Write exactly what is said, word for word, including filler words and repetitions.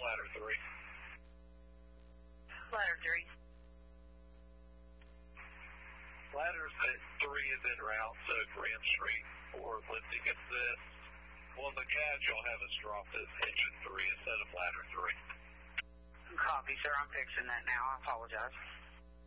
ladder three. Ladder three. Ladder three is en route to Grand Street for lifting assist. On the catch, you'll have us dropped as engine three instead of ladder three. Copy, sir. I'm fixing that now. I apologize.